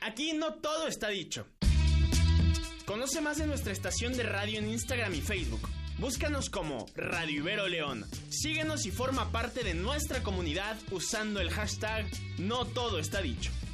Aquí no todo está dicho. Conoce más de nuestra estación de radio en Instagram y Facebook. Búscanos como Radio Ibero León. Síguenos y forma parte de nuestra comunidad usando el hashtag No Todo Está Dicho.